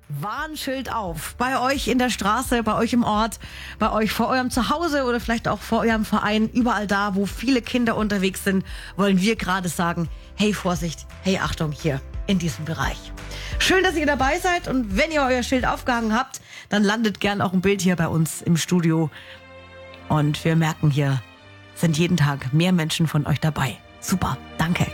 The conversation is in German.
Warnschild auf. Bei euch in der Straße, bei euch im Ort, bei euch vor eurem Zuhause oder vielleicht auch vor eurem Verein. Überall da, wo viele Kinder unterwegs sind, wollen wir gerade sagen, hey Vorsicht, hey Achtung hier in diesem Bereich. Schön, dass ihr dabei seid und wenn ihr euer Schild aufgehangen habt, dann landet gern auch ein Bild hier bei uns im Studio. Und wir merken, hier sind jeden Tag mehr Menschen von euch dabei. Super, danke.